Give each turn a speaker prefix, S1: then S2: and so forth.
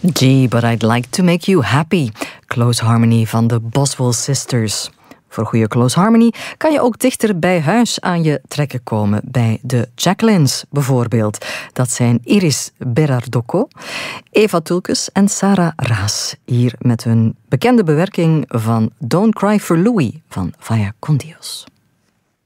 S1: Gee, but I'd like to make you happy. Close Harmony van de Boswell Sisters. Voor goede close harmony kan je ook dichter bij huis aan je trekken komen. Bij de Jacquelines bijvoorbeeld. Dat zijn Iris Berardocco, Eva Tulkes en Sarah Raas. Hier met hun bekende bewerking van Don't Cry for Louie van Vaya con Dios.